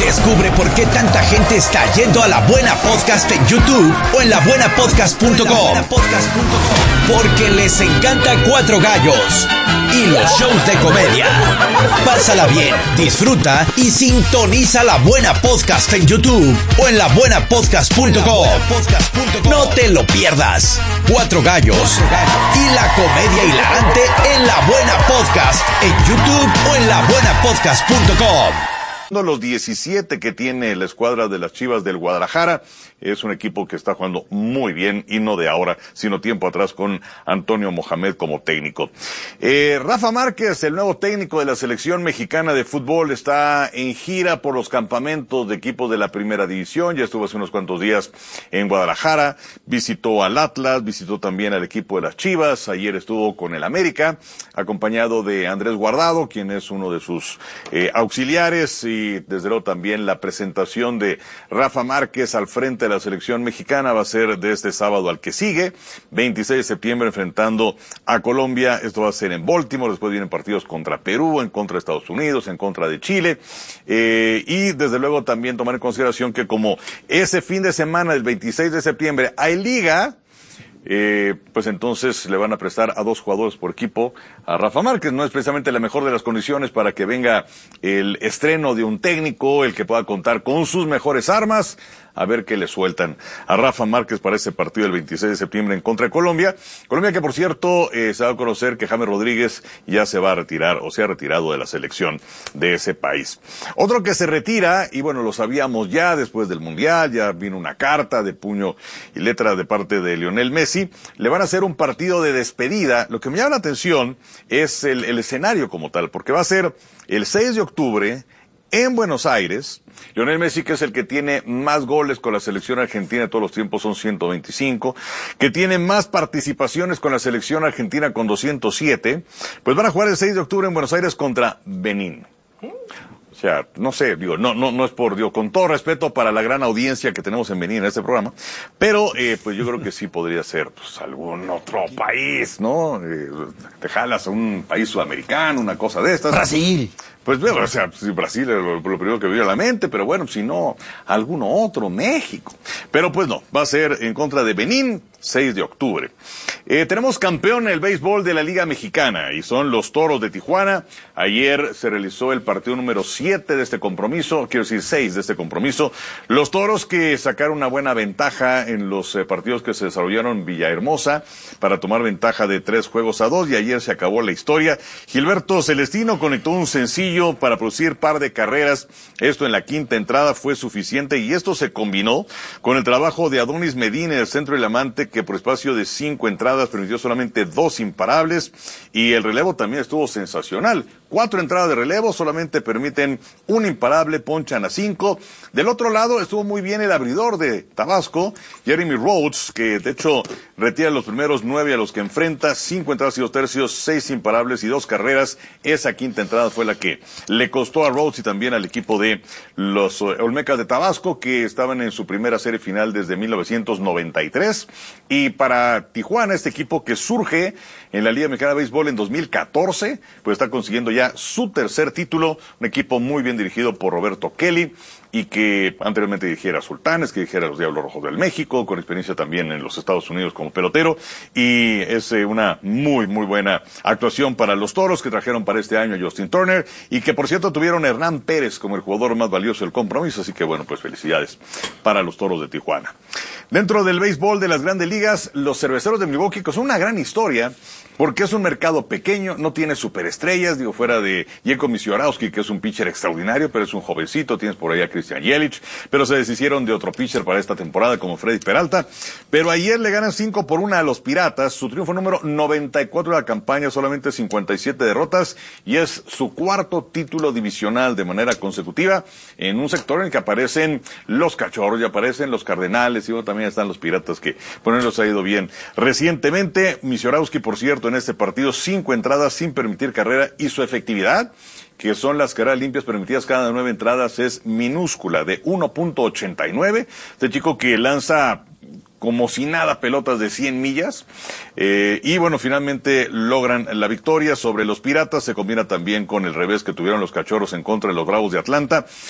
Descubre por qué tanta gente está yendo a La Buena Podcast en YouTube o en labuenapodcast.com. Porque les encanta Cuatro Gallos y los shows de comedia. Pásala bien, disfruta y sintoniza La Buena Podcast en YouTube o en labuenapodcast.com. No te lo pierdas. Cuatro Gallos y la comedia hilarante en La Buena Podcast en YouTube o en labuenapodcast.com. Los 17 que tiene la escuadra de las Chivas del Guadalajara, es un equipo que está jugando muy bien, y no de ahora, sino tiempo atrás, con Antonio Mohamed como técnico. Rafa Márquez, el nuevo técnico de la selección mexicana de fútbol, está en gira por los campamentos de equipos de la primera división. Ya estuvo hace unos cuantos días en Guadalajara, visitó al Atlas, visitó también al equipo de las Chivas, ayer estuvo con el América, acompañado de Andrés Guardado, quien es uno de sus auxiliares, y desde luego también la presentación de Rafa Márquez al frente de la selección mexicana va a ser de este sábado al que sigue, 26 de septiembre, enfrentando a Colombia. Esto va a ser en Baltimore, después vienen partidos contra Perú, en contra de Estados Unidos, en contra de Chile, y desde luego también tomar en consideración que como ese fin de semana del 26 de septiembre hay liga, pues entonces le van a prestar a 2 jugadores por equipo a Rafa Márquez. No es precisamente la mejor de las condiciones para que venga el estreno de un técnico, el que pueda contar con sus mejores armas. A ver qué le sueltan a Rafa Márquez para ese partido del 26 de septiembre en contra de Colombia. Colombia que, por cierto, se va a conocer que James Rodríguez ya se va a retirar, o se ha retirado de la selección de ese país. Otro que se retira, y bueno, lo sabíamos ya después del Mundial, ya vino una carta de puño y letra de parte de Lionel Messi. Le van a hacer un partido de despedida. Lo que me llama la atención es el escenario como tal, porque va a ser el 6 de octubre en Buenos Aires. Lionel Messi, que es el que tiene más goles con la selección argentina de todos los tiempos, son 125, que tiene más participaciones con la selección argentina con 207, pues van a jugar el 6 de octubre en Buenos Aires contra Benín. O sea, no sé, digo, no es por, digo, con todo respeto para la gran audiencia que tenemos en Benín en este programa, pero pues yo creo que sí podría ser, pues, algún otro país, ¿no? Te jalas a un país sudamericano, una cosa de estas. Brasil. Pues bueno, o sea, si Brasil es lo primero que me viene a la mente, pero bueno, si no, alguno otro, México. Pero pues no, va a ser en contra de Benín, 6 de octubre. Tenemos campeón en el béisbol de la Liga Mexicana, y son los Toros de Tijuana. Ayer se realizó el partido número 7 de este compromiso, quiero decir 6 de este compromiso. Los Toros que sacaron una buena ventaja en los partidos que se desarrollaron en Villahermosa, para tomar ventaja de 3-2, y ayer se acabó la historia. Gilberto Celestino conectó un sencillo para producir par de carreras. Esto en la quinta entrada fue suficiente, y esto se combinó con el trabajo de Adonis Medina en el centro del Amante, que por espacio de 5 entradas permitió solamente 2 imparables, y el relevo también estuvo sensacional. 4 entradas de relevo solamente permiten 1 imparable, ponchan a 5. Del otro lado estuvo muy bien el abridor de Tabasco, Jeremy Rhodes, que de hecho retira los primeros 9 a los que enfrenta, 5 entradas y 2 tercios, 6 imparables y 2 carreras. Esa quinta entrada fue la que le costó a Rhodes y también al equipo de los Olmecas de Tabasco, que estaban en su primera serie final desde 1993. Y para Tijuana, este equipo que surge en la Liga Mexicana de Béisbol en 2014, pues está consiguiendo ya su tercer título, un equipo muy bien dirigido por Roberto Kelly, y que anteriormente dirigiera a Sultanes, que dirigiera a los Diablos Rojos del México, con experiencia también en los Estados Unidos como pelotero, y es una muy buena actuación para los Toros, que trajeron para este año a Justin Turner, y que por cierto tuvieron a Hernán Pérez como el jugador más valioso del compromiso, así que bueno, pues felicidades para los Toros de Tijuana. Dentro del béisbol de las Grandes Ligas, los Cerveceros de Milwaukee, que son una gran historia, porque es un mercado pequeño, no tiene superestrellas, digo, fuera de Jacob Misiorowski, que es un pitcher extraordinario, pero es un jovencito, tienes por ahí a Christian Yelich, pero se deshicieron de otro pitcher para esta temporada como Freddy Peralta, pero ayer le ganan 5-1 a los Piratas, su triunfo número 94 de la campaña, solamente 57 derrotas, y es su 4º título divisional de manera consecutiva, en un sector en el que aparecen los Cachorros, y aparecen los Cardenales, y bueno, también están los Piratas, que ponerlos ha ido bien recientemente. Misiorowski, por cierto, en este partido 5 entradas sin permitir carrera, y su efectividad, que son las carreras limpias permitidas cada 9 entradas, es minúscula, de 1.89. Este chico que lanza como si nada pelotas de 100 millas, y bueno, finalmente logran la victoria sobre los Piratas. Se combina también con el revés que tuvieron los Cachorros en contra de los Bravos de Atlanta.